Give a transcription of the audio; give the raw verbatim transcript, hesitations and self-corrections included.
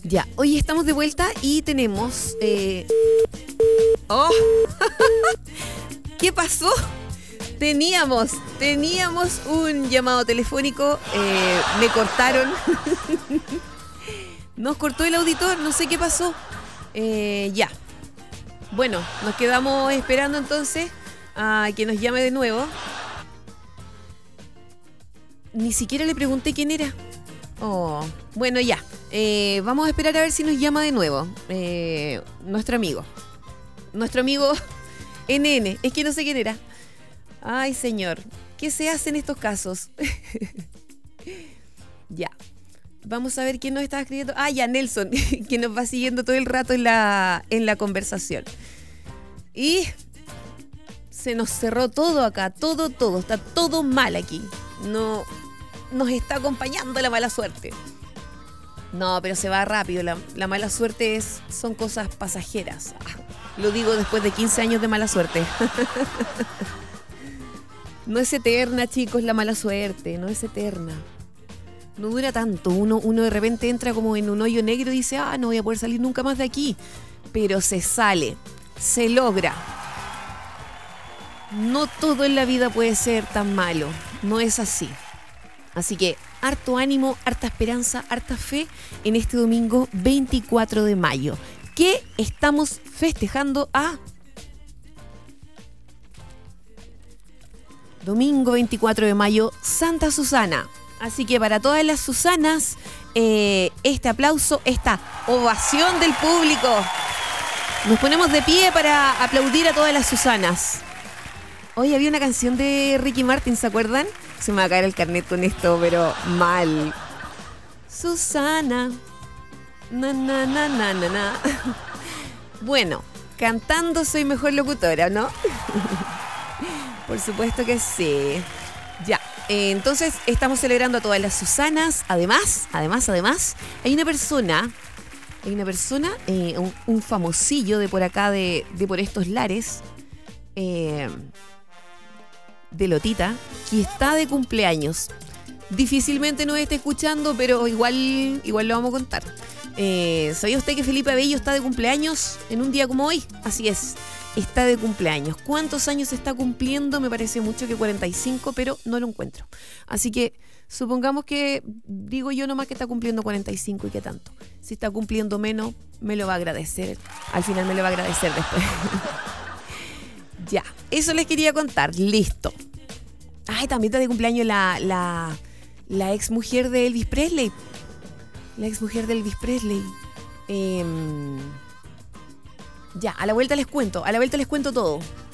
Ya, hoy estamos de vuelta y tenemos... Eh... ¡Oh! ¿Qué pasó? Teníamos, teníamos un llamado telefónico, eh, me cortaron. Nos cortó el auditor, no sé qué pasó. Eh, ya. Bueno, nos quedamos esperando entonces a que nos llame de nuevo. Ni siquiera le pregunté quién era. Oh, bueno, ya. Eh, vamos a esperar a ver si nos llama de nuevo. Eh, nuestro amigo. Nuestro amigo N N. Es que no sé quién era. Ay, señor. ¿Qué se hace en estos casos? Ya. Vamos a ver quién nos está escribiendo. Ah, ya, Nelson, que nos va siguiendo todo el rato en la, en la conversación. Y se nos cerró todo acá. Todo, todo. Está todo mal aquí. No... Nos está acompañando la mala suerte. No, pero se va rápido. La, la mala suerte es, son cosas pasajeras. Ah, lo digo después de quince años de mala suerte. No es eterna, chicos, la mala suerte. No es eterna. No dura tanto. Uno, uno de repente entra como en un hoyo negro y dice, ah, no voy a poder salir nunca más de aquí. Pero se sale. Se logra. No todo en la vida puede ser tan malo. No es así. Así que harto ánimo, harta esperanza, harta fe en este domingo veinticuatro de mayo. Que estamos festejando a... Domingo veinticuatro de mayo, Santa Susana. Así que para todas las Susanas, eh, este aplauso, esta ovación del público. Nos ponemos de pie para aplaudir a todas las Susanas. Hoy había una canción de Ricky Martin, ¿se acuerdan? Se me va a caer el carnet con esto, pero mal. Susana. Na, na, na, na, na, na. Bueno, cantando soy mejor locutora, ¿no? Por supuesto que sí. Ya, eh, entonces estamos celebrando a todas las Susanas. Además, además, además, hay una persona, hay una persona, eh, un, un famosillo de por acá, de, de por estos lares, eh, de Lotita, que está de cumpleaños. Difícilmente nos esté escuchando, pero igual, igual lo vamos a contar. Eh, ¿Sabía usted que Felipe Abello está de cumpleaños en un día como hoy? Así es, está de cumpleaños. ¿Cuántos años está cumpliendo? Me parece mucho que cuarenta y cinco, pero no lo encuentro. Así que supongamos que, digo yo nomás que está cumpliendo cuarenta y cinco y qué tanto. Si está cumpliendo menos, me lo va a agradecer. Al final me lo va a agradecer después. Ya, eso les quería contar. Listo. Ay, también está de cumpleaños la, la, la ex mujer de Elvis Presley. La ex mujer de Elvis Presley. Eh, ya, a la vuelta les cuento. A la vuelta les cuento todo.